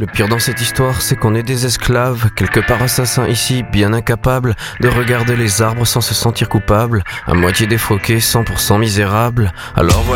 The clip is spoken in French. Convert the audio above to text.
Le pire dans cette histoire, c'est qu'on est des esclaves, quelque part assassins ici, bien incapables de regarder les arbres sans se sentir coupables, à moitié défroqués, 100% misérables. Alors voilà.